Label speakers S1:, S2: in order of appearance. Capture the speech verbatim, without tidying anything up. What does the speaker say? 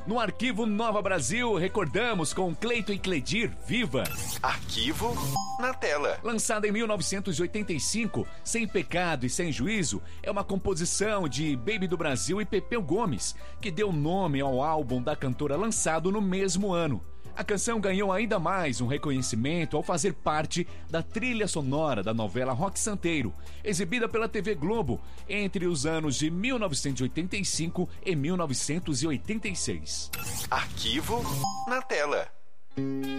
S1: No Arquivo Nova Brasil, recordamos com Cleito e Cledir, Viva!
S2: Arquivo na tela.
S1: Lançada em mil novecentos e oitenta e cinco, Sem Pecado e Sem Juízo é uma composição de Baby do Brasil e Pepeu Gomes, que deu nome ao álbum da cantora lançado no mesmo ano. A canção ganhou ainda mais um reconhecimento ao fazer parte da trilha sonora da novela Roque Santeiro, exibida pela T V Globo entre os anos de mil novecentos e oitenta e cinco e mil novecentos e oitenta e seis.
S2: Arquivo na tela.